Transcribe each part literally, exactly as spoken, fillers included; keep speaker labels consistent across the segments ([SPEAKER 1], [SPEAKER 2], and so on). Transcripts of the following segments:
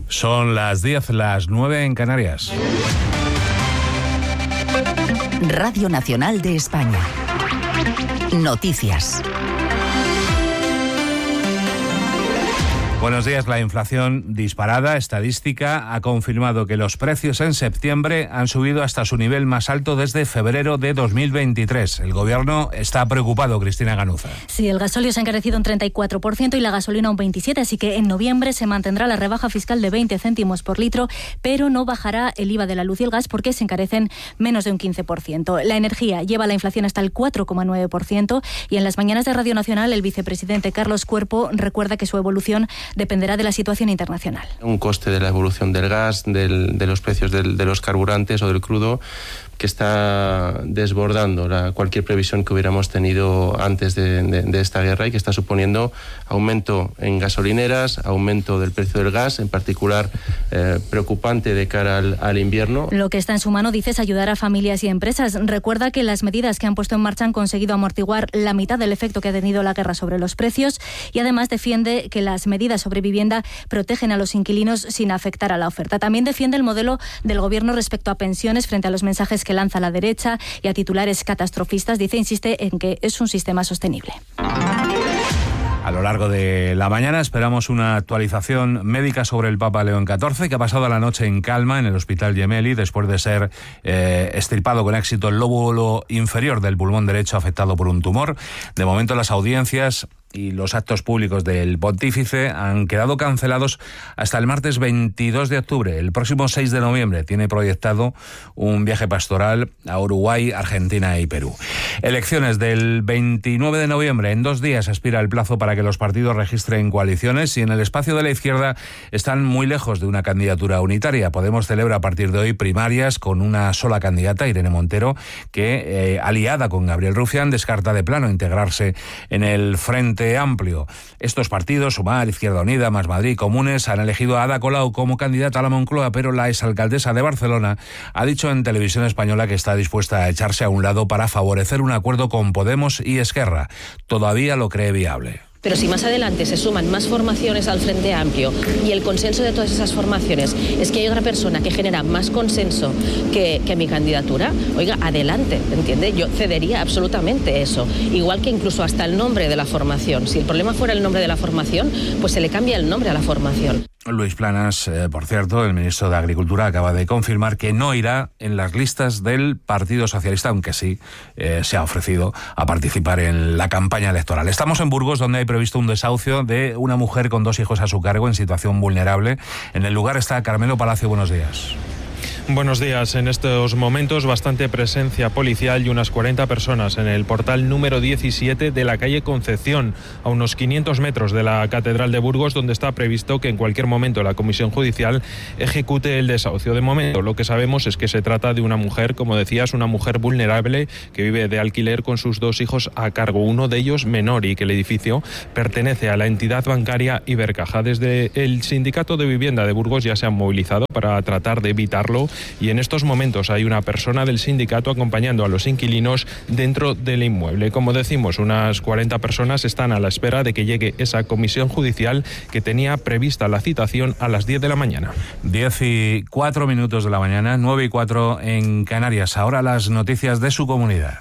[SPEAKER 1] Son las diez, las nueve en Canarias.
[SPEAKER 2] Radio Nacional de España. Noticias.
[SPEAKER 1] Buenos días. La inflación disparada estadística ha confirmado que los precios en septiembre han subido hasta su nivel más alto desde febrero de dos mil veintitrés. El Gobierno está preocupado, Cristina Ganuza.
[SPEAKER 3] Sí, el gasóleo se ha encarecido un treinta y cuatro por ciento y la gasolina un veintisiete por ciento, así que en noviembre se mantendrá la rebaja fiscal de veinte céntimos por litro, pero no bajará el I V A de la luz y el gas porque se encarecen menos de un quince por ciento. La energía lleva la inflación hasta el cuatro coma nueve por ciento y en las mañanas de Radio Nacional el vicepresidente Carlos Cuerpo recuerda que su evolución dependerá de la situación internacional.
[SPEAKER 4] Un coste de la evolución del gas, del, de los precios del, de los carburantes o del crudo, que está desbordando la, cualquier previsión que hubiéramos tenido antes de, de, de esta guerra y que está suponiendo aumento en gasolineras, aumento del precio del gas, en particular eh, preocupante de cara al, al invierno.
[SPEAKER 3] Lo que está en su mano, dice, es ayudar a familias y empresas. Recuerda que las medidas que han puesto en marcha han conseguido amortiguar la mitad del efecto que ha tenido la guerra sobre los precios y además defiende que las medidas sobre vivienda protegen a los inquilinos sin afectar a la oferta. También defiende el modelo del Gobierno respecto a pensiones frente a los mensajes que lanza la derecha y a titulares catastrofistas. Dice, insiste en que es un sistema sostenible.
[SPEAKER 1] A lo largo de la mañana esperamos una actualización médica sobre el Papa León catorce, que ha pasado la noche en calma en el Hospital Gemelli después de ser eh, extirpado con éxito el lóbulo inferior del pulmón derecho afectado por un tumor. De momento las audiencias y los actos públicos del pontífice han quedado cancelados hasta el martes veintidós de octubre. El próximo seis de noviembre tiene proyectado un viaje pastoral a Uruguay, Argentina y Perú. Elecciones del veintinueve de noviembre. En dos días expira el plazo para que los partidos registren coaliciones y en el espacio de la izquierda están muy lejos de una candidatura unitaria. Podemos celebra a partir de hoy primarias con una sola candidata, Irene Montero, que, eh, aliada con Gabriel Rufián, descarta de plano integrarse en el Frente Amplio. Estos partidos, Sumar, Izquierda Unida, Más Madrid, Comunes, han elegido a Ada Colau como candidata a la Moncloa, pero la exalcaldesa de Barcelona ha dicho en Televisión Española que está dispuesta a echarse a un lado para favorecer un acuerdo con Podemos y Esquerra. Todavía lo cree viable.
[SPEAKER 5] Pero si más adelante se suman más formaciones al Frente Amplio y el consenso de todas esas formaciones es que hay otra persona que genera más consenso que, que mi candidatura, oiga, adelante, ¿entiende? Yo cedería absolutamente eso. Igual que incluso hasta el nombre de la formación. Si el problema fuera el nombre de la formación, pues se le cambia el nombre a la formación.
[SPEAKER 1] Luis Planas, eh, por cierto, el ministro de Agricultura, acaba de confirmar que no irá en las listas del Partido Socialista, aunque sí eh, se ha ofrecido a participar en la campaña electoral. Estamos en Burgos, donde hay previsto un desahucio de una mujer con dos hijos a su cargo en situación vulnerable. En el lugar está Carmelo Palacio. Buenos días.
[SPEAKER 6] Buenos días. En estos momentos bastante presencia policial y unas cuarenta personas en el portal número diecisiete de la calle Concepción, a unos quinientos metros de la Catedral de Burgos, donde está previsto que en cualquier momento la Comisión Judicial ejecute el desahucio. De momento lo que sabemos es que se trata de una mujer, como decías, una mujer vulnerable que vive de alquiler con sus dos hijos a cargo, uno de ellos menor, y que el edificio pertenece a la entidad bancaria Ibercaja. Desde el Sindicato de Vivienda de Burgos ya se han movilizado para tratar de evitarlo y en estos momentos hay una persona del sindicato acompañando a los inquilinos dentro del inmueble. Como decimos, unas cuarenta personas están a la espera de que llegue esa comisión judicial que tenía prevista la citación a las diez de la mañana.
[SPEAKER 1] diez y cuatro minutos de la mañana, nueve y cuatro en Canarias. Ahora las noticias de su comunidad.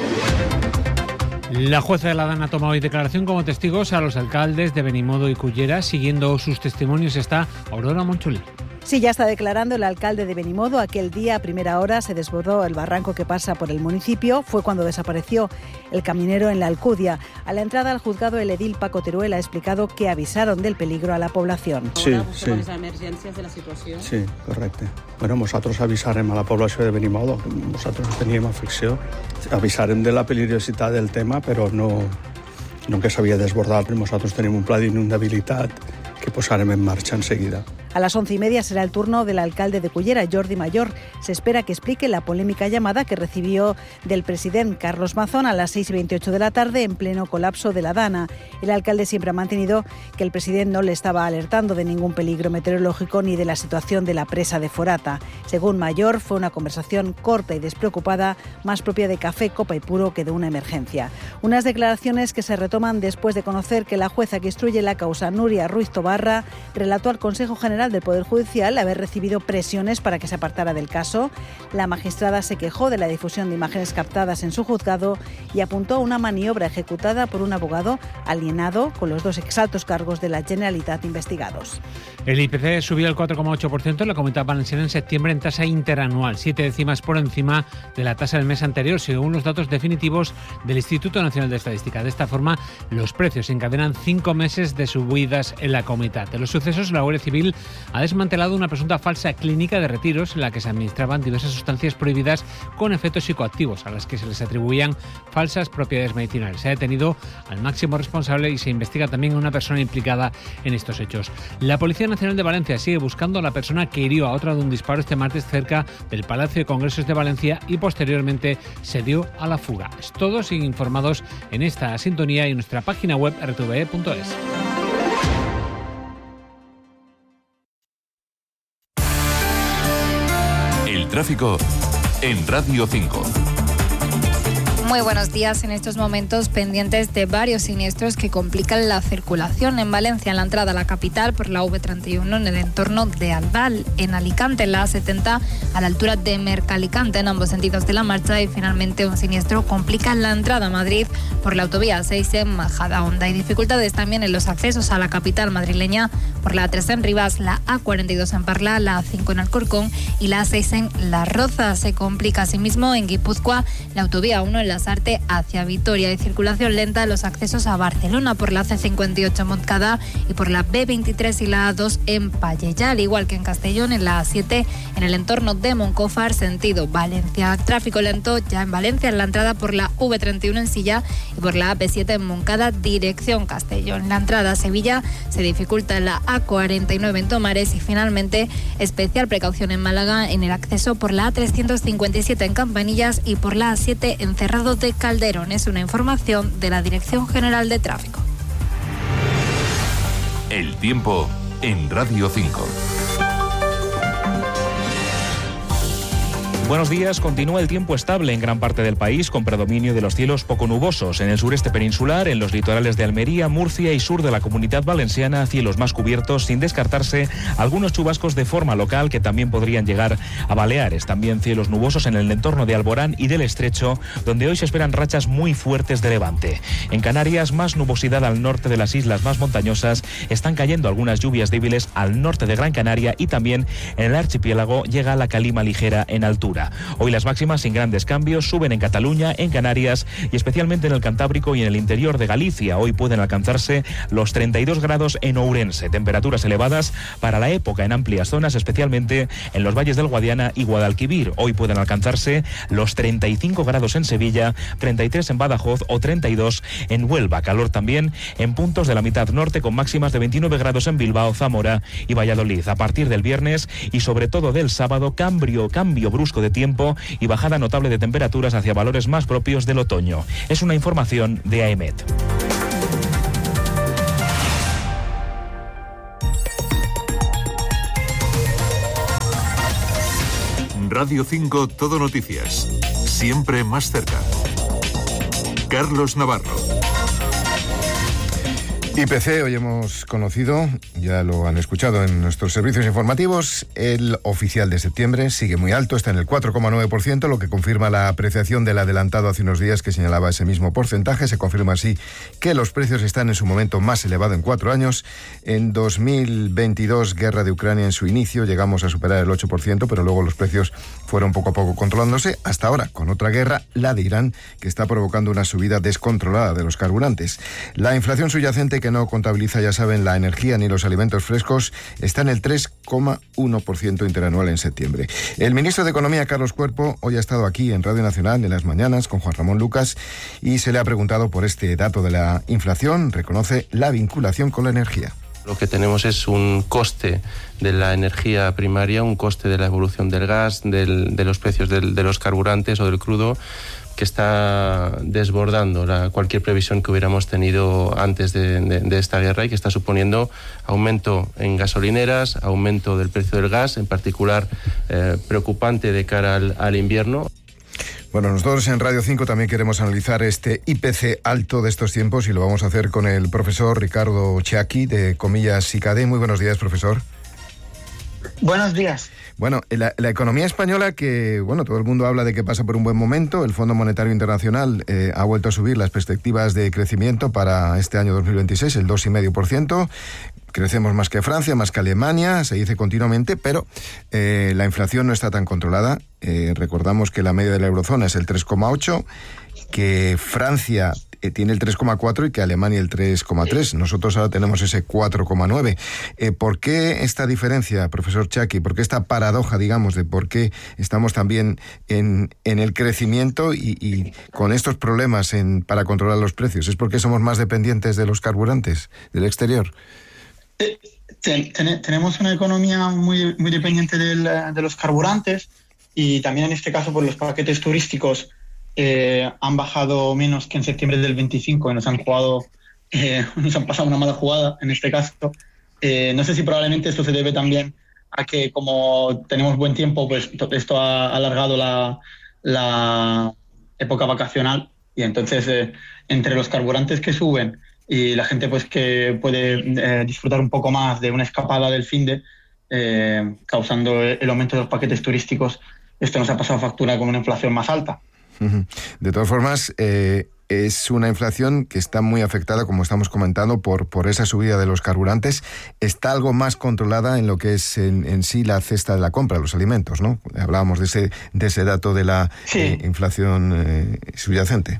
[SPEAKER 7] La jueza de la Dana ha tomado hoy declaración como testigos a los alcaldes de Benimodo y Cullera. Siguiendo sus testimonios está Aurora Monchulí.
[SPEAKER 8] Sí, ya está declarando el alcalde de Benimodo. Aquel día, a primera hora, se desbordó el barranco que pasa por el municipio. Fue cuando desapareció el caminero en la Alcudia. A la entrada al juzgado, el edil Paco Teruel ha explicado que avisaron del peligro a la población.
[SPEAKER 9] Sí, sí. ¿Con las emergencias de la situació? Sí, correcte. Bueno, nosaltres avisarem a la població de Benimodo. Nosaltres teníem afecció. Avisarem de la peligrositat del tema, però no, no que s'havia desbordat. Nosaltres tenim un pla d'inundabilitat que posarem en marxa enseguida.
[SPEAKER 8] A las once y media será el turno del alcalde de Cullera, Jordi Mayor. Se espera que explique la polémica llamada que recibió del presidente Carlos Mazón a las seis y veintiocho de la tarde en pleno colapso de la Dana. El alcalde siempre ha mantenido que el presidente no le estaba alertando de ningún peligro meteorológico ni de la situación de la presa de Forata. Según Mayor, fue una conversación corta y despreocupada, más propia de café, copa y puro que de una emergencia. Unas declaraciones que se retoman después de conocer que la jueza que instruye la causa, Nuria Ruiz Tobarra, relató al Consejo General General del Poder Judicial haber recibido presiones para que se apartara del caso. La magistrada se quejó de la difusión de imágenes captadas en su juzgado y apuntó a una maniobra ejecutada por un abogado alienado con los dos exaltos cargos de la Generalitat investigados.
[SPEAKER 7] El I P C subió el cuatro coma ocho por ciento en la Comunidad Valenciana en septiembre en tasa interanual, siete décimas por encima de la tasa del mes anterior, según los datos definitivos del Instituto Nacional de Estadística. De esta forma, los precios encadenan cinco meses de subidas en la comunidad. De los sucesos, la Guardia Civil ha desmantelado una presunta falsa clínica de retiros en la que se administraban diversas sustancias prohibidas con efectos psicoactivos, a las que se les atribuían falsas propiedades medicinales. Se ha detenido al máximo responsable y se investiga también a una persona implicada en estos hechos. La Policía Nacional de Valencia sigue buscando a la persona que hirió a otra de un disparo este martes cerca del Palacio de Congresos de Valencia y posteriormente se dio a la fuga. Todos siguen informados en esta sintonía y en nuestra página web r t v e punto es.
[SPEAKER 10] El tráfico en Radio cinco.
[SPEAKER 11] Muy buenos días. En estos momentos pendientes de varios siniestros que complican la circulación en Valencia, en la entrada a la capital por la A V treinta y uno en el entorno de Albal, en Alicante en la A setenta a la altura de Mercalicante en ambos sentidos de la marcha y finalmente un siniestro complica la entrada a Madrid por la autovía seis en Majadahonda. Hay dificultades también en los accesos a la capital madrileña por la A tres en Rivas, la A cuarenta y dos en Parla, la A cinco en Alcorcón y la A seis en Las Rozas. Se complica asimismo en Guipúzcoa la autovía uno en la Lasarte hacia Vitoria. Hay circulación lenta en los accesos a Barcelona por la C cincuenta y ocho en Montcada y por la B veintitrés y la A dos en Pallejà, al igual que en Castellón en la A siete en el entorno de Moncófar, sentido Valencia. Tráfico lento ya en Valencia en la entrada por la V treinta y uno en Silla y por la A P siete en Moncada, dirección Castellón. La entrada a Sevilla se dificulta en la A cuarenta y nueve en Tomares y finalmente especial precaución en Málaga en el acceso por la A trescientos cincuenta y siete en Campanillas y por la A siete en Cerrado de Calderón. Es una información de la Dirección General de Tráfico.
[SPEAKER 10] El tiempo en Radio cinco.
[SPEAKER 12] Buenos días. Continúa el tiempo estable en gran parte del país, con predominio de los cielos poco nubosos. En el sureste peninsular, en los litorales de Almería, Murcia y sur de la Comunidad Valenciana, cielos más cubiertos, sin descartarse algunos chubascos de forma local que también podrían llegar a Baleares. También cielos nubosos en el entorno de Alborán y del Estrecho, donde hoy se esperan rachas muy fuertes de levante. En Canarias, más nubosidad al norte de las islas más montañosas. Están cayendo algunas lluvias débiles al norte de Gran Canaria y también en el archipiélago llega la calima ligera en altura. Hoy las máximas sin grandes cambios suben en Cataluña, en Canarias y especialmente en el Cantábrico y en el interior de Galicia. Hoy pueden alcanzarse los treinta y dos grados en Ourense, temperaturas elevadas para la época en amplias zonas, especialmente en los valles del Guadiana y Guadalquivir. Hoy pueden alcanzarse los treinta y cinco grados en Sevilla, treinta y tres en Badajoz o treinta y dos en Huelva. Calor también en puntos de la mitad norte con máximas de veintinueve grados en Bilbao, Zamora y Valladolid. A partir del viernes y sobre todo del sábado, cambio, cambio brusco de tiempo y bajada notable de temperaturas hacia valores más propios del otoño. Es una información de AEMET.
[SPEAKER 10] Radio cinco Todo Noticias. Siempre más cerca. Carlos Navarro.
[SPEAKER 13] I P C, hoy hemos conocido, ya lo han escuchado en nuestros servicios informativos, el oficial de septiembre sigue muy alto, está en el cuatro coma nueve por ciento, lo que confirma la apreciación del adelantado hace unos días que señalaba ese mismo porcentaje. Se confirma así que los precios están en su momento más elevado en cuatro años. En dos mil veintidós, guerra de Ucrania en su inicio, llegamos a superar el ocho por ciento, pero luego los precios fueron poco a poco controlándose, hasta ahora con otra guerra, la de Irán, que está provocando una subida descontrolada de los carburantes. La inflación subyacente, que no contabiliza, ya saben, la energía ni los alimentos frescos, está en el tres coma uno por ciento interanual en septiembre. El ministro de Economía, Carlos Cuerpo, hoy ha estado aquí en Radio Nacional en las mañanas con Juan Ramón Lucas y se le ha preguntado por este dato de la inflación. Reconoce la vinculación con la energía.
[SPEAKER 4] Lo que tenemos es un coste de la energía primaria, un coste de la evolución del gas, del, de los precios del, de los carburantes o del crudo, que está desbordando la, cualquier previsión que hubiéramos tenido antes de, de, de esta guerra y que está suponiendo aumento en gasolineras, aumento del precio del gas, en particular eh, preocupante de cara al, al invierno.
[SPEAKER 13] Bueno, nosotros en Radio cinco también queremos analizar este I P C alto de estos tiempos y lo vamos a hacer con el profesor Ricardo Chiaki de Comillas I C A D E. Muy buenos días, profesor.
[SPEAKER 14] Buenos días.
[SPEAKER 13] Bueno, la, la economía española, que bueno, todo el mundo habla de que pasa por un buen momento. El Fondo Monetario Internacional eh, ha vuelto a subir las perspectivas de crecimiento para este año dos mil veintiséis, el dos coma cinco por ciento. Crecemos más que Francia, más que Alemania, se dice continuamente, pero eh, la inflación no está tan controlada. Eh, recordamos que la media de la eurozona es el tres coma ocho, que Francia eh, tiene el tres coma cuatro y que Alemania el tres coma tres. Nosotros ahora tenemos ese cuatro coma nueve. Eh, ¿Por qué esta diferencia, profesor Chaki? ¿Por qué esta paradoja, digamos, de por qué estamos también en, en el crecimiento y, y con estos problemas en, para controlar los precios? ¿Es porque somos más dependientes de los carburantes, del exterior?
[SPEAKER 14] Ten, ten, tenemos una economía muy, muy dependiente del, de los carburantes, y también en este caso por los paquetes turísticos eh, han bajado menos que en septiembre del veinticinco y nos han jugado, eh, nos han pasado una mala jugada en este caso. Eh, no sé si probablemente esto se debe también a que como tenemos buen tiempo, pues esto ha alargado la, la época vacacional, y entonces eh, entre los carburantes que suben y la gente pues que puede eh, disfrutar un poco más de una escapada del finde, eh, causando el aumento de los paquetes turísticos, esto nos ha pasado factura con una inflación más alta.
[SPEAKER 13] De todas formas, eh, es una inflación que está muy afectada, como estamos comentando, por, por esa subida de los carburantes. Está algo más controlada en lo que es en, en sí la cesta de la compra, los alimentos, ¿no? Hablábamos de ese, de ese dato de la sí. eh, inflación eh, subyacente.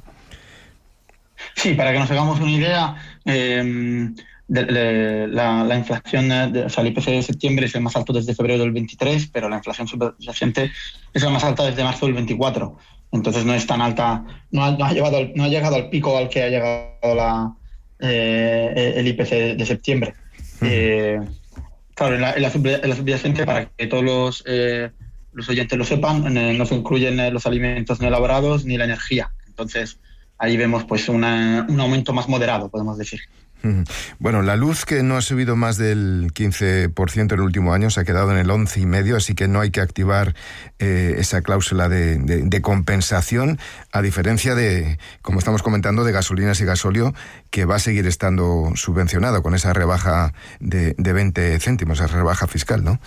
[SPEAKER 14] Sí, para que nos hagamos una idea, eh, de, de, la, la inflación, de, o sea, el I P C de septiembre es el más alto desde febrero del veintitrés, pero la inflación subyacente es la más alta desde marzo del veinticuatro. Entonces no es tan alta, no ha, no ha, llevado al, no ha llegado al pico al que ha llegado la, eh, el I P C de septiembre. Uh-huh. Eh, claro, en la, en la, sub, en la subyacente, para que todos los, eh, los oyentes lo sepan, eh, no se incluyen los alimentos no elaborados ni la energía. Entonces ahí vemos pues una, un aumento más moderado, podemos decir.
[SPEAKER 13] Bueno, la luz, que no ha subido más del quince por ciento en el último año, se ha quedado en el once coma cinco por ciento, así que no hay que activar eh, esa cláusula de, de, de compensación, a diferencia de, como estamos comentando, de gasolinas y gasóleo, que va a seguir estando subvencionado con esa rebaja de, de veinte céntimos, esa rebaja fiscal, ¿no?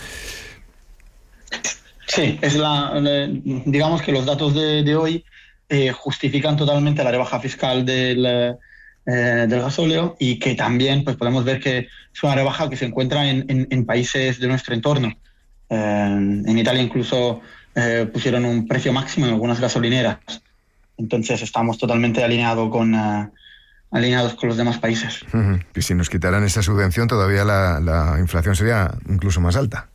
[SPEAKER 14] Sí, es la, digamos que los datos de, de hoy eh, justifican totalmente la rebaja fiscal del... Eh, del gasóleo, y que también pues podemos ver que es una rebaja que se encuentra en, en, en países de nuestro entorno. Eh, en Italia incluso eh, pusieron un precio máximo en algunas gasolineras. Entonces estamos totalmente alineado con, uh, alineados con los demás países.
[SPEAKER 13] Uh-huh. Y si nos quitaran esa subvención, todavía la, la inflación sería incluso más alta.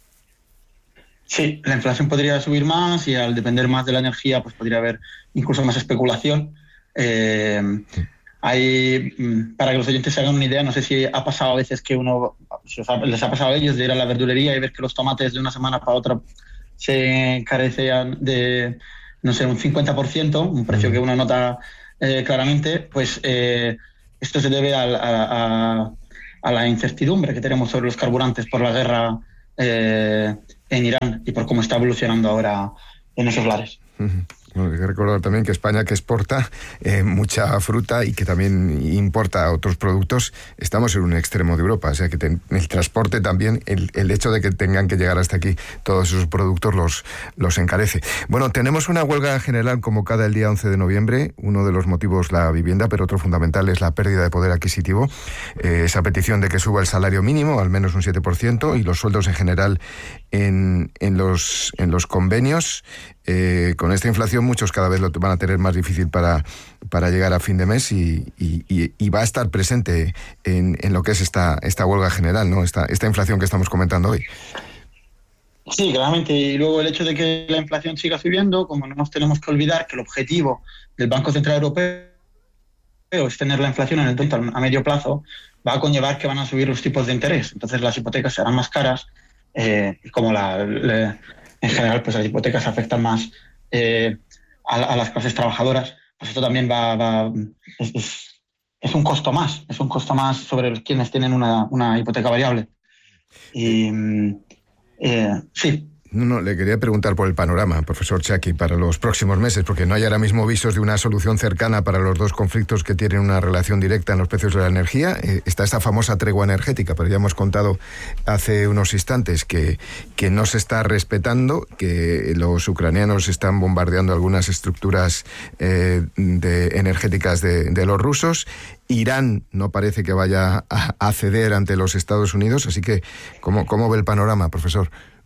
[SPEAKER 14] Sí, la inflación podría subir más, y al depender más de la energía pues podría haber incluso más especulación. Eh, sí. Hay, para que los oyentes se hagan una idea, no sé si ha pasado a veces que uno, si les ha pasado a ellos de ir a la verdulería y ver que los tomates de una semana para otra se encarecen de, no sé, un cincuenta por ciento, un precio que uno nota eh, claramente, pues eh, esto se debe a, a, a la incertidumbre que tenemos sobre los carburantes por la guerra eh, en Irán y por cómo está evolucionando ahora en esos lares.
[SPEAKER 13] Uh-huh. Bueno, hay que recordar también que España, que exporta eh, mucha fruta y que también importa otros productos, estamos en un extremo de Europa, o sea que ten, el transporte también, el, el hecho de que tengan que llegar hasta aquí todos esos productos los, los encarece. Bueno, tenemos una huelga general convocada el día once de noviembre, uno de los motivos la vivienda, pero otro fundamental es la pérdida de poder adquisitivo, eh, esa petición de que suba el salario mínimo, al menos un siete por ciento, y los sueldos en general en, en, los, en los convenios. Eh, con esta inflación muchos cada vez lo van a tener más difícil para, para llegar a fin de mes, y, y, y va a estar presente en, en lo que es esta, esta huelga general, ¿no? Esta, esta inflación que estamos comentando hoy.
[SPEAKER 14] Sí, claramente. Y luego el hecho de que la inflación siga subiendo, como no nos tenemos que olvidar que el objetivo del Banco Central Europeo es tener la inflación en el total a medio plazo, va a conllevar que van a subir los tipos de interés. Entonces las hipotecas serán más caras, eh, como la... la en general, pues las hipotecas afectan más eh, a, a las clases trabajadoras. Pues esto también va, va es, es, es un costo más, es un costo más sobre quienes tienen una, una hipoteca variable. Y eh, sí,
[SPEAKER 13] No, no, le quería preguntar por el panorama, profesor Chaki, para los próximos meses, porque no hay ahora mismo visos de una solución cercana para los dos conflictos que tienen una relación directa en los precios de la energía. Eh, está esta famosa tregua energética, pero ya hemos contado hace unos instantes que, que no se está respetando, que los ucranianos están bombardeando algunas estructuras eh, de, energéticas de, de los rusos. Irán no parece que vaya a, a ceder ante los Estados Unidos, así que ¿cómo, cómo ve el panorama, profesor?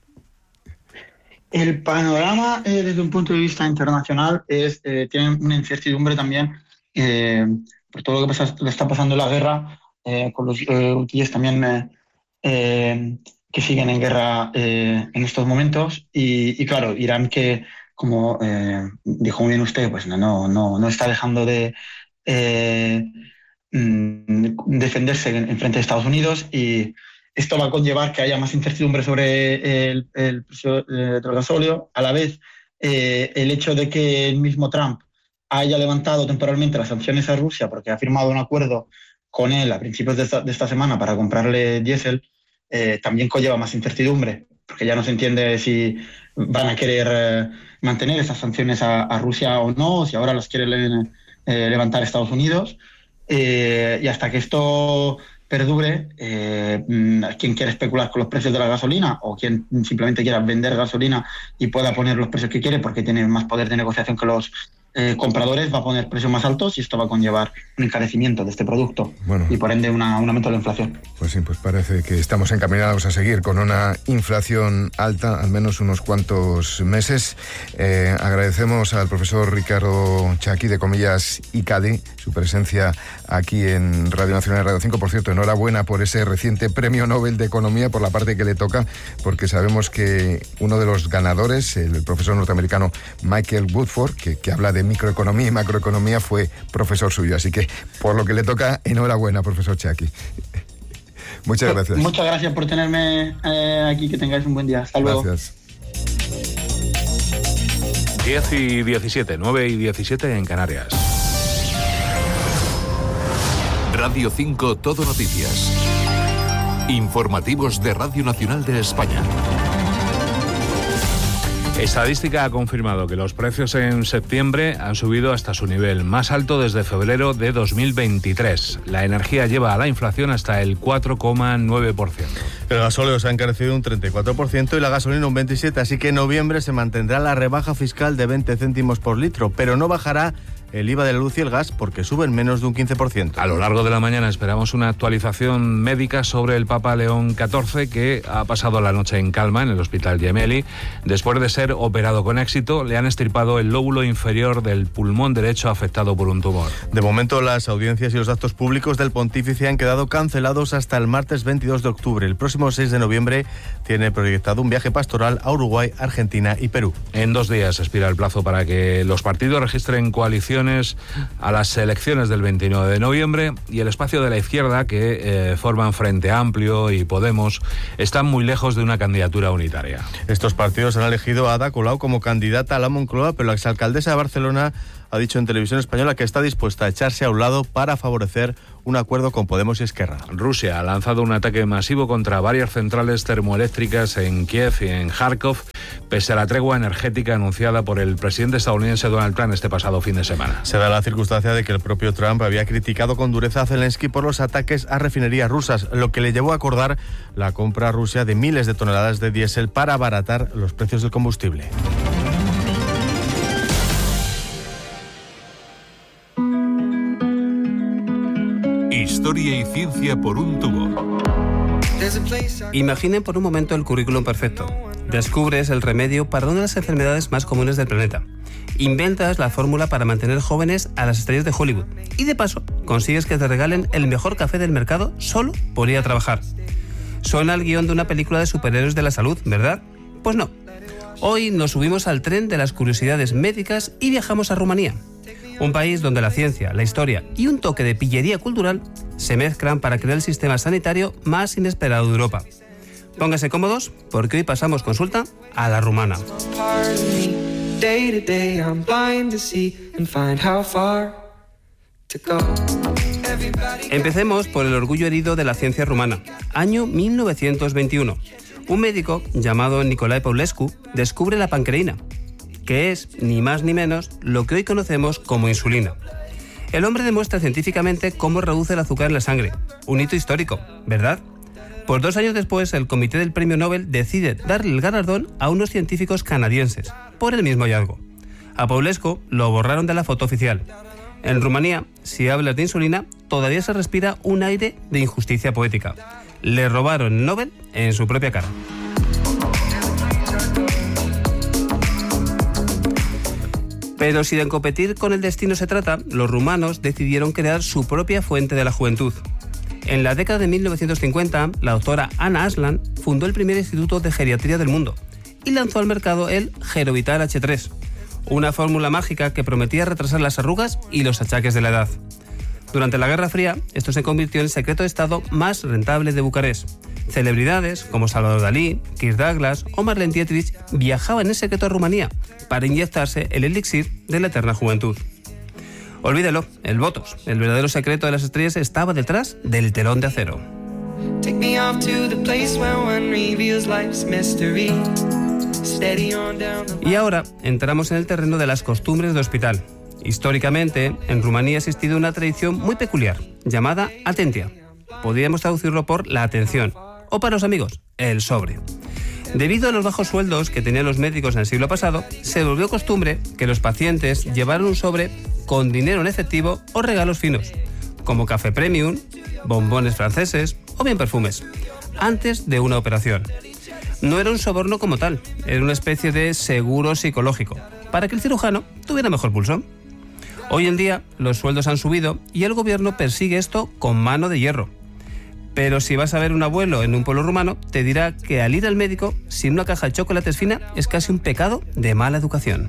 [SPEAKER 14] El panorama eh, desde un punto de vista internacional es eh, tiene una incertidumbre también eh, por todo lo que, pasa, lo que está pasando en la guerra, eh, con los eh, hutíes también eh, eh, que siguen en guerra eh, en estos momentos y, y claro, Irán que, como eh, dijo muy bien usted, pues no, no, no, no está dejando de eh, defenderse en, en frente de Estados Unidos y esto va a conllevar que haya más incertidumbre sobre el, el precio del gasóleo. A la vez, eh, el hecho de que el mismo Trump haya levantado temporalmente las sanciones a Rusia porque ha firmado un acuerdo con él a principios de esta, de esta semana para comprarle diésel, eh, también conlleva más incertidumbre, porque ya no se entiende si van a querer eh, mantener esas sanciones a, a Rusia o no, o si ahora las quiere le, eh, levantar Estados Unidos. Eh, y hasta que esto perdure, eh, quien quiera especular con los precios de la gasolina o quien simplemente quiera vender gasolina y pueda poner los precios que quiere porque tiene más poder de negociación que los eh, compradores, va a poner precios más altos y esto va a conllevar un encarecimiento de este producto bueno, y por ende una, un aumento de la inflación.
[SPEAKER 13] Pues sí, pues parece que estamos encaminados a seguir con una inflación alta, al menos unos cuantos meses. Eh, agradecemos al profesor Ricardo Chaki de Comillas ICADE su presencia aquí en Radio Nacional Radio cinco. Por cierto, enhorabuena por ese reciente Premio Nobel de Economía, por la parte que le toca, porque sabemos que uno de los ganadores, el profesor norteamericano Michael Woodford, que, que habla de microeconomía y macroeconomía, fue profesor suyo. Así que, por lo que le toca, enhorabuena, profesor Chaki. Muchas gracias.
[SPEAKER 14] Muchas gracias por tenerme eh, aquí, que tengáis un buen día. Hasta luego.
[SPEAKER 13] Gracias.
[SPEAKER 1] diez y diecisiete, nueve y diecisiete en Canarias.
[SPEAKER 10] Radio cinco Todo Noticias. Informativos de Radio Nacional de España.
[SPEAKER 1] Estadística ha confirmado que los precios en septiembre han subido hasta su nivel más alto desde febrero de dos mil veintitrés. La energía lleva a la inflación hasta el cuatro coma nueve por ciento.
[SPEAKER 15] El gasóleo se ha encarecido un treinta y cuatro por ciento y la gasolina un veintisiete por ciento, así que en noviembre se mantendrá la rebaja fiscal de veinte céntimos por litro, pero no bajará el I V A de la luz y el gas porque suben menos de un quince por ciento.
[SPEAKER 1] A lo largo de la mañana esperamos una actualización médica sobre el Papa León catorce, que ha pasado la noche en calma en el Hospital Gemelli. Después de ser operado con éxito, le han extirpado el lóbulo inferior del pulmón derecho afectado por un tumor.
[SPEAKER 15] De momento, las audiencias y los actos públicos del pontífice han quedado cancelados hasta el martes veintidós de octubre. El próximo seis de noviembre tiene proyectado un viaje pastoral a Uruguay, Argentina y Perú.
[SPEAKER 1] En dos días expira el plazo para que los partidos registren coalición a las elecciones del veintinueve de noviembre, y el espacio de la izquierda, que eh, forman Frente Amplio y Podemos, están muy lejos de una candidatura unitaria.
[SPEAKER 15] Estos partidos han elegido a Ada Colau como candidata a la Moncloa, pero la exalcaldesa de Barcelona ha dicho en Televisión Española que está dispuesta a echarse a un lado para favorecer un acuerdo con Podemos y Esquerra.
[SPEAKER 1] Rusia ha lanzado un ataque masivo contra varias centrales termoeléctricas en Kiev y en Kharkov, pese a la tregua energética anunciada por el presidente estadounidense Donald Trump este pasado fin de semana.
[SPEAKER 15] Se da la circunstancia de que el propio Trump había criticado con dureza a Zelensky por los ataques a refinerías rusas, lo que le llevó a acordar la compra a Rusia de miles de toneladas de diésel para abaratar los precios del combustible.
[SPEAKER 10] Historia y ciencia por un tubo.
[SPEAKER 16] Imaginen por un momento el currículum perfecto. Descubres el remedio para una de las enfermedades más comunes del planeta. Inventas la fórmula para mantener jóvenes a las estrellas de Hollywood. Y de paso, consigues que te regalen el mejor café del mercado solo por ir a trabajar. Suena el guión de una película de superhéroes de la salud, ¿verdad? Pues no. Hoy nos subimos al tren de las curiosidades médicas y viajamos a Rumanía. Un país donde la ciencia, la historia y un toque de pillería cultural se mezclan para crear el sistema sanitario más inesperado de Europa. Pónganse cómodos, porque hoy pasamos consulta a la rumana. Empecemos por el orgullo herido de la ciencia rumana, año mil novecientos veintiuno. Un médico llamado Nicolae Paulescu descubre la pancreína, que es ni más ni menos lo que hoy conocemos como insulina. El hombre demuestra científicamente cómo reduce el azúcar en la sangre. Un hito histórico, ¿verdad? Pues dos años después, el Comité del Premio Nobel decide darle el galardón a unos científicos canadienses por el mismo hallazgo. A Paulescu lo borraron de la foto oficial. En Rumanía, si hablas de insulina, todavía se respira un aire de injusticia poética. Le robaron el Nobel en su propia cara. Pero si de competir con el destino se trata, los rumanos decidieron crear su propia fuente de la juventud. En la década de mil novecientos cincuenta, la doctora Anna Aslan fundó el primer instituto de geriatría del mundo y lanzó al mercado el Gerovital hache tres, una fórmula mágica que prometía retrasar las arrugas y los achaques de la edad. Durante la Guerra Fría, esto se convirtió en el secreto de Estado más rentable de Bucarest. Celebridades como Salvador Dalí, Kirk Douglas o Marlene Dietrich viajaban en secreto a Rumanía para inyectarse el elixir de la eterna juventud. Olvídelo, el Botox, el verdadero secreto de las estrellas, estaba detrás del telón de acero. Y ahora entramos en el terreno de las costumbres de hospital. Históricamente, en Rumanía ha existido una tradición muy peculiar, llamada atentia. Podríamos traducirlo por la atención, o para los amigos, el sobre. Debido a los bajos sueldos que tenían los médicos en el siglo pasado, se volvió costumbre que los pacientes llevaran un sobre con dinero en efectivo o regalos finos, como café premium, bombones franceses o bien perfumes, antes de una operación. No era un soborno como tal, era una especie de seguro psicológico, para que el cirujano tuviera mejor pulso. Hoy en día los sueldos han subido y el gobierno persigue esto con mano de hierro. Pero si vas a ver un abuelo en un pueblo rumano, te dirá que al ir al médico sin una caja de chocolates fina es casi un pecado de mala educación.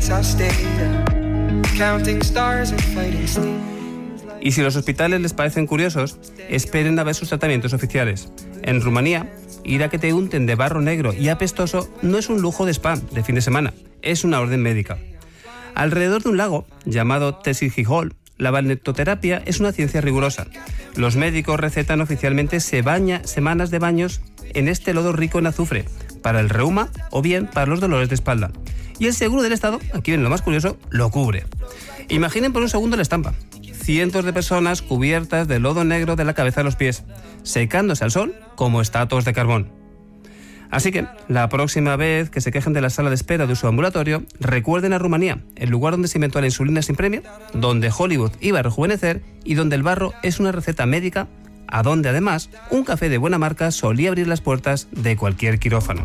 [SPEAKER 16] Y si los hospitales les parecen curiosos, esperen a ver sus tratamientos oficiales. En Rumanía, ir a que te unten de barro negro y apestoso no es un lujo de spa de fin de semana, es una orden médica. Alrededor de un lago, llamado Tesirhihol, la balneoterapia es una ciencia rigurosa. Los médicos recetan oficialmente se baña, semanas de baños en este lodo rico en azufre, para el reuma o bien para los dolores de espalda. Y el seguro del Estado, aquí viene lo más curioso, lo cubre. Imaginen por un segundo la estampa. Cientos de personas cubiertas de lodo negro de la cabeza a los pies, secándose al sol como estatuas de carbón. Así que, la próxima vez que se quejen de la sala de espera de su ambulatorio, recuerden a Rumanía, el lugar donde se inventó la insulina sin premio, donde Hollywood iba a rejuvenecer y donde el barro es una receta médica, a donde además un café de buena marca solía abrir las puertas de cualquier quirófano.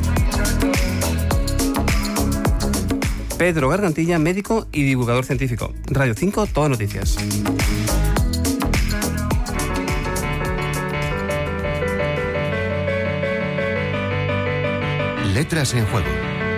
[SPEAKER 16] Pedro Gargantilla, médico y divulgador científico. Radio cinco, Todo Noticias.
[SPEAKER 17] Letras en Juego.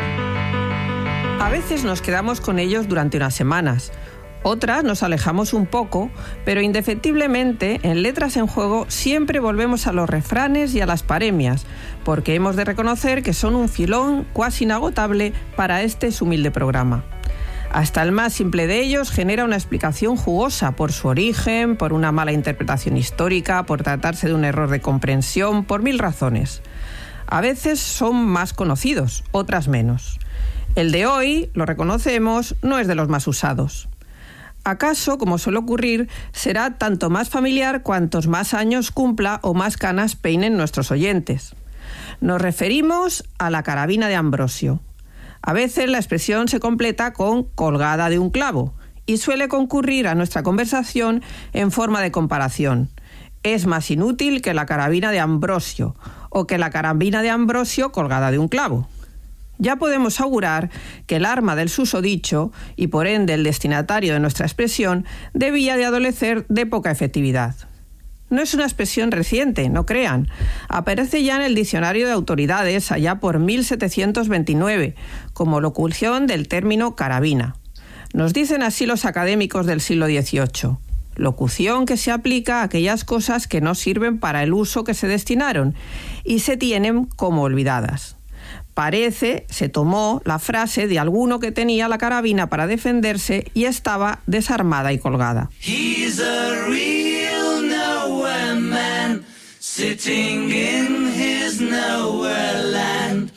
[SPEAKER 18] A veces nos quedamos con ellos durante unas semanas. Otras nos alejamos un poco, pero indefectiblemente en Letras en Juego siempre volvemos a los refranes y a las paremias, porque hemos de reconocer que son un filón cuasi inagotable para este su humilde programa. Hasta el más simple de ellos genera una explicación jugosa por su origen, por una mala interpretación histórica, por tratarse de un error de comprensión, por mil razones. A veces son más conocidos, otras menos. El de hoy, lo reconocemos, no es de los más usados. ¿Acaso, como suele ocurrir, será tanto más familiar cuantos más años cumpla o más canas peinen nuestros oyentes? Nos referimos a la carabina de Ambrosio. A veces la expresión se completa con colgada de un clavo y suele concurrir a nuestra conversación en forma de comparación. Es más inútil que la carabina de Ambrosio o que la carabina de Ambrosio colgada de un clavo. Ya podemos augurar que el arma del susodicho, y por ende el destinatario de nuestra expresión, debía de adolecer de poca efectividad. No es una expresión reciente, no crean. Aparece ya en el Diccionario de Autoridades allá por mil setecientos veintinueve, como locución del término carabina. Nos dicen así los académicos del siglo dieciocho. Locución que se aplica a aquellas cosas que no sirven para el uso que se destinaron y se tienen como olvidadas. Parece, se tomó la frase de alguno que tenía la carabina para defenderse y estaba desarmada y colgada.
[SPEAKER 19] He's a real nowhere man, sitting in his nowhere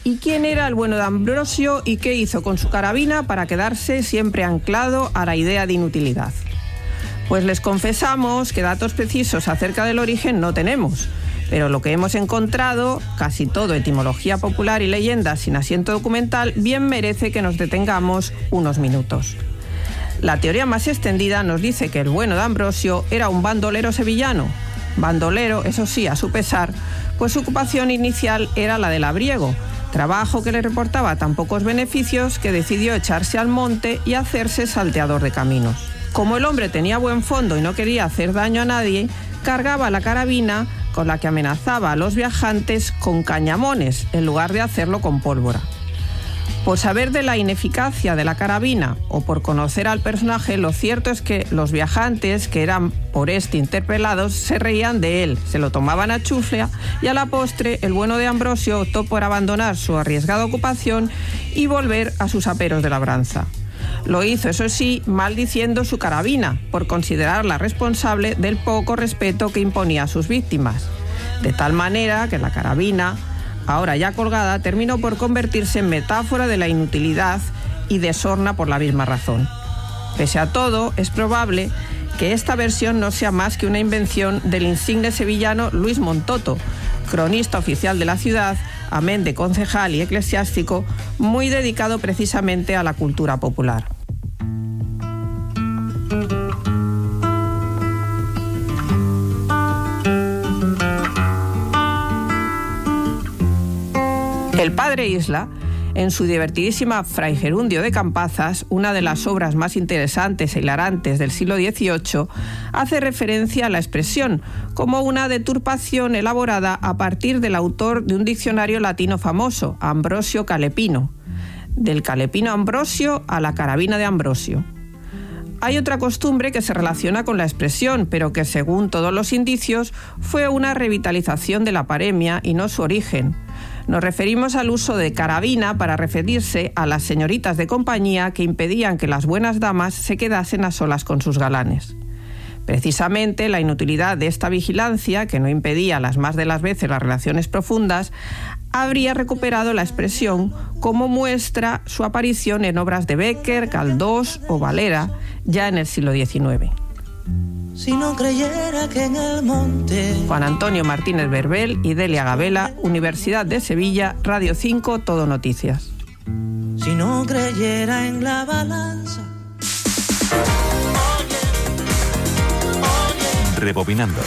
[SPEAKER 18] ¿Y quién era el bueno de Ambrosio y qué hizo con su carabina para quedarse siempre anclado a la idea de inutilidad? Pues les confesamos que datos precisos acerca del origen no tenemos, pero lo que hemos encontrado, casi todo etimología popular y leyendas sin asiento documental, bien merece que nos detengamos unos minutos. La teoría más extendida nos dice que el bueno de Ambrosio era un bandolero sevillano. Bandolero, eso sí, a su pesar, pues su ocupación inicial era la de labriego, trabajo que le reportaba tan pocos beneficios que decidió echarse al monte y hacerse salteador de caminos. Como el hombre tenía buen fondo y no quería hacer daño a nadie, cargaba la carabina con la que amenazaba a los viajantes con cañamones, en lugar de hacerlo con pólvora. Por saber de la ineficacia de la carabina o por conocer al personaje, lo cierto es que los viajantes, que eran por este interpelados, se reían de él, se lo tomaban a chufla y a la postre el bueno de Ambrosio optó por abandonar su arriesgada ocupación y volver a sus aperos de labranza. Lo hizo, eso sí, maldiciendo su carabina, por considerarla responsable del poco respeto que imponía a sus víctimas. De tal manera que la carabina, ahora ya colgada, terminó por convertirse en metáfora de la inutilidad y de sorna por la misma razón. Pese a todo, es probable que esta versión no sea más que una invención del insigne sevillano Luis Montoto, cronista oficial de la ciudad, amén de concejal y eclesiástico, muy dedicado precisamente a la cultura popular. El padre Isla, en su divertidísima Fray Gerundio de Campazas, una de las obras más interesantes e hilarantes del siglo dieciocho, hace referencia a la expresión como una deturpación elaborada a partir del autor de un diccionario latino famoso, Ambrosio Calepino. Del Calepino Ambrosio a la carabina de Ambrosio. Hay otra costumbre que se relaciona con la expresión, pero que según todos los indicios fue una revitalización de la paremia y no su origen. Nos referimos al uso de carabina para referirse a las señoritas de compañía que impedían que las buenas damas se quedasen a solas con sus galanes. Precisamente la inutilidad de esta vigilancia, que no impedía las más de las veces las relaciones profundas, habría recuperado la expresión como muestra su aparición en obras de Bécquer, Galdós o Valera, ya en el siglo diecinueve. Si no creyera que en el monte... Juan Antonio Martínez Berbel y Delia Gabela, Universidad de Sevilla, Radio cinco, Todo Noticias. Si no creyera en la balanza...
[SPEAKER 10] Rebobinando.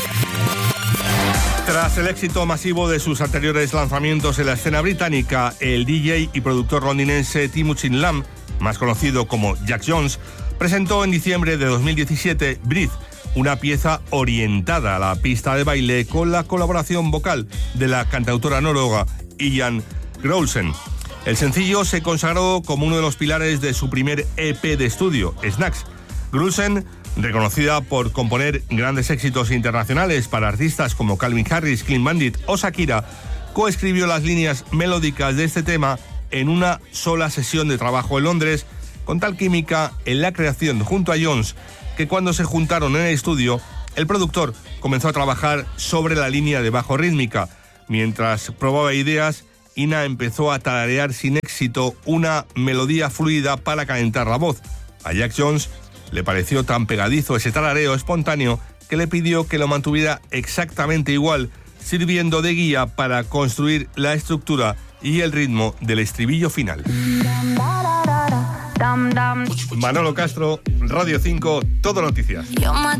[SPEAKER 10] Tras el éxito masivo de sus anteriores lanzamientos en la escena británica, el D J y productor londinense Timuchin Lam, más conocido como Jack Jones, presentó en diciembre de dos mil diecisiete Breathe, una pieza orientada a la pista de baile con la colaboración vocal de la cantautora noruega Ian Groulsen. El sencillo se consagró como uno de los pilares de su primer E P de estudio, Snacks. Groulsen, reconocida por componer grandes éxitos internacionales para artistas como Calvin Harris, Clean Bandit o Shakira, coescribió las líneas melódicas de este tema en una sola sesión de trabajo en Londres, con tal química en la creación junto a Jones, que cuando se juntaron en el estudio, el productor comenzó a trabajar sobre la línea de bajo rítmica. Mientras probaba ideas, Ina empezó a tararear sin éxito una melodía fluida para calentar la voz. A Jack Jones le pareció tan pegadizo ese tarareo espontáneo que le pidió que lo mantuviera exactamente igual, sirviendo de guía para construir la estructura y el ritmo del estribillo final. Manolo Castro, Radio cinco, Todo Noticias.